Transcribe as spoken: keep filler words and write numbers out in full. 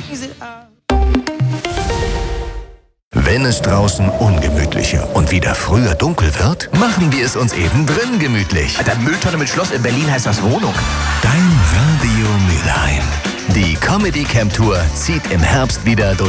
Wenn es draußen ungemütlicher und wieder früher dunkel wird, machen wir es uns eben drin gemütlich. Alter, Mülltonne mit Schloss in Berlin heißt das Wohnung. Dein Radio Mülheim. Die Comedy Camp Tour zieht im Herbst wieder durch